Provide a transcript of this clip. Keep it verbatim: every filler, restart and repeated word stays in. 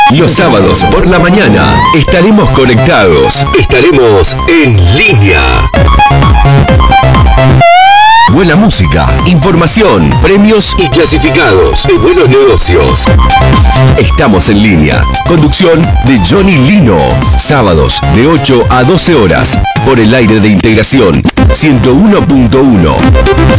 Los sábados por la mañana estaremos conectados. Estaremos en línea. Buena música, información, premios y clasificados de buenos negocios. Estamos en línea. Conducción de Johnny Lino. Sábados de ocho a doce horas por el aire de Integración ciento uno punto uno.